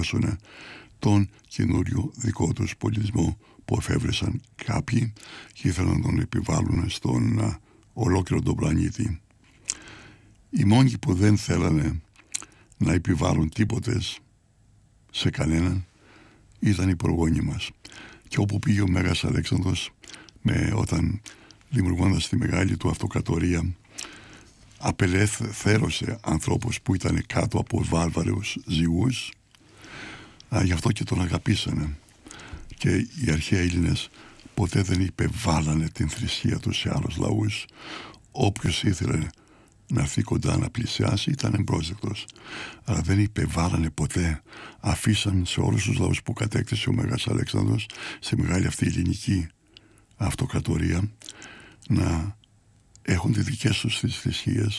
επιβιώσουν τον καινούριο δικό τους πολιτισμό που εφεύρεσαν κάποιοι και ήθελαν να τον επιβάλλουν στον ολόκληρο τον πλανήτη. Οι μόνοι που δεν θέλανε να επιβάλλουν τίποτε σε κανέναν ήταν οι προγόνοι μας. Και όπου πήγε ο Μέγας Αλέξανδρος, όταν δημιουργώντας τη μεγάλη του αυτοκρατορία, απελευθέρωσε ανθρώπους που ήταν κάτω από βάρβαρους ζυγούς, γι' αυτό και τον αγαπήσανε. Και οι αρχαίοι Έλληνες ποτέ δεν υπεβάλλανε την θρησκεία τους σε άλλους λαούς. Όποιος ήθελε να έρθει κοντά να πλησιάσει ήταν εμπρόσδεκτος, αλλά δεν υπεβάλλανε ποτέ. Αφήσαν σε όλους τους λαούς που κατέκτησε ο Μέγας Αλέξανδρος στη μεγάλη αυτή ελληνική αυτοκρατορία να έχουν τις δικές τους τις θρησκείες.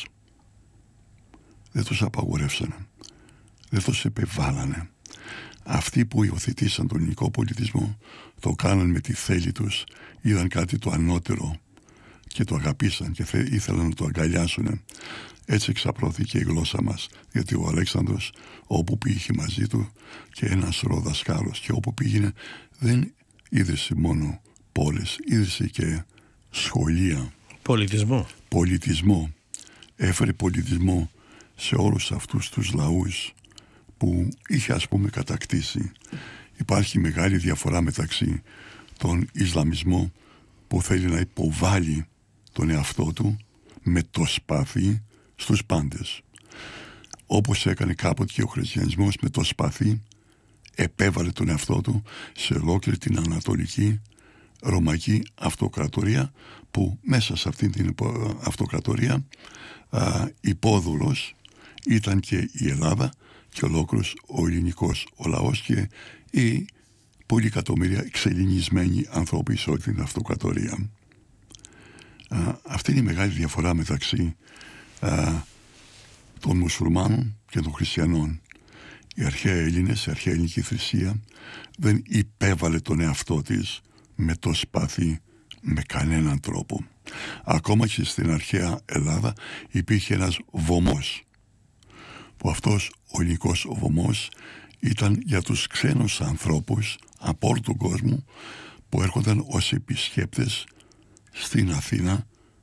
Δεν τους απαγορεύσανε, δεν τους υπεβάλλανε. Αυτοί που υιοθετήσαν τον ελληνικό πολιτισμό το κάναν με τη θέλη τους, είδαν κάτι το ανώτερο και το αγαπήσαν και ήθελαν να το αγκαλιάσουν. Έτσι εξαπλώθηκε η γλώσσα μας, γιατί ο Αλέξανδρος όπου πήγε μαζί του και ένα σωρό δασκάλος, και όπου πήγαινε δεν ίδρυσε μόνο πόλεις, ίδρυσε και σχολεία. Πολιτισμό. Έφερε πολιτισμό σε όλους αυτούς τους λαούς που είχε κατακτήσει. Υπάρχει μεγάλη διαφορά μεταξύ τον Ισλαμισμό που θέλει να υποβάλει τον εαυτό του με το σπαθί στους πάντες. Όπως έκανε κάποτε και ο χριστιανισμός με το σπαθί, επέβαλε τον εαυτό του σε ολόκληρη την Ανατολική Ρωμαϊκή Αυτοκρατορία, που μέσα σε αυτήν την αυτοκρατορία υπόδουλος ήταν και η Ελλάδα και ολόκληρος ο ελληνικός ο λαός και οι πολλοί εκατομμύρια εξελληνισμένοι άνθρωποι σε όλη την αυτοκρατορία. Αυτή είναι η μεγάλη διαφορά μεταξύ των μουσουλμάνων και των χριστιανών. Οι αρχαίοι Έλληνες, η αρχαία ελληνική θρησκεία δεν υπέβαλε τον εαυτό της με το σπαθί με κανέναν τρόπο. Ακόμα και στην αρχαία Ελλάδα υπήρχε ένας βωμός, που αυτός ο ελληνικός βωμός ήταν για τους ξένους ανθρώπους από όλο τον κόσμο που έρχονταν ως επισκέπτες στην Αθήνα,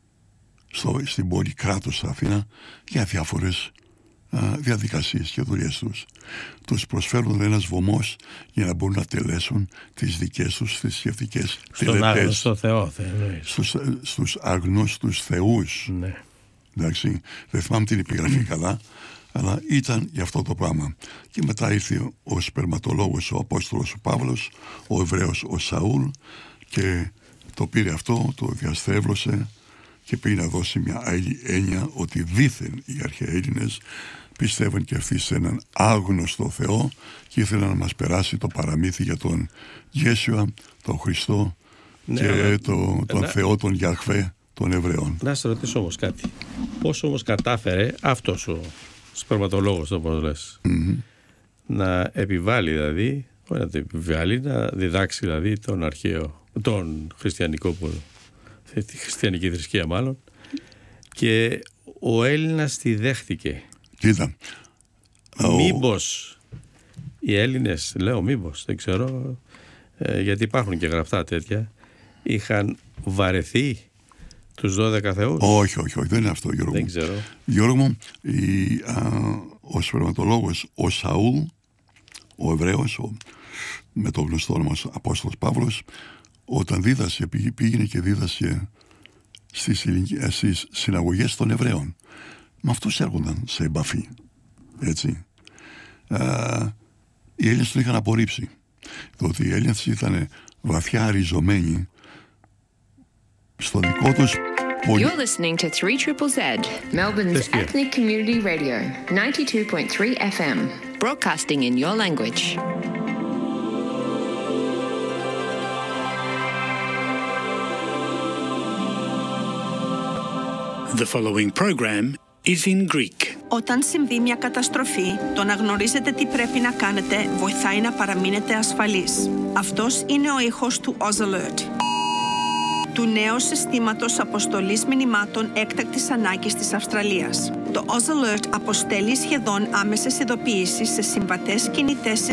στην πόλη κράτος Αθήνα, για διάφορες διαδικασίες και δουλειές τους. Τους προσφέρουν ένας βωμός για να μπορούν να τελέσουν τις δικές τους θρησκευτικές τελετές. Στον άγνωστο Θεό, στους άγνωστους θεούς. Ναι. Εντάξει, δεν θυμάμαι την επιγραφή καλά, αλλά ήταν για αυτό το πράγμα. Και μετά ήρθε ο σπερματολόγος, ο Απόστολος ο Παύλος, ο Εβραίος ο Σαούλ, και το πήρε αυτό, το διαστρέβλωσε και πήγε να δώσει μια άλλη έννοια ότι δήθεν οι αρχαίοι Έλληνες πιστεύαν και αυτοί σε έναν άγνωστο Θεό και ήθελαν να μας περάσει το παραμύθι για τον Ιέσουα, τον Χριστό, ναι, και τον Θεό, τον Γιαχβέ των Εβραίων. Να σε ρωτήσω όμως κάτι. Πώς όμως κατάφερε αυτός ο σπερματολόγος, όπως λες, να επιβάλλει, δηλαδή, να διδάξει δηλαδή τον χριστιανικό, τη χριστιανική θρησκεία μάλλον, και ο Έλληνας τη δέχτηκε? Κοίτα, μήπως οι Έλληνες, λέω μήπως, δεν ξέρω, γιατί υπάρχουν και γραπτά τέτοια, είχαν βαρεθεί τους 12 θεούς? Όχι, δεν είναι αυτό, Γιώργο. Δεν ξέρω. Γιώργο μου, ο σπερματολόγος ο Σαούλ, ο Εβραίος, με το γνωστό όνομα Απόστολος Παύλος, όταν δίδασε, πήγαινε και δίδασε στις συναγωγές των Εβραίων. Με αυτούς έρχονταν σε επαφή. Έτσι. Οι Έλληνες τον είχαν απορρίψει, διότι οι Έλληνες ήταν βαθιά ριζωμένοι στο δικό τους You're listening to 3ZZZ, Melbourne's ethnic community radio, 92.3 FM, broadcasting in your language. The following program is in Greek. Όταν συμβεί μια καταστροφή, το να γνωρίζετε τι πρέπει να κάνετε βοηθάει να παραμείνετε ασφαλείς. Αυτός είναι ο ήχος του Oz Alert, του νέου συστήματος αποστολής μηνυμάτων έκτακτης ανάγκης της Αυστραλίας. Το Oz Alert αποστέλει σχεδόν άμεσες ειδοποιήσεις σε συμβατές κινητές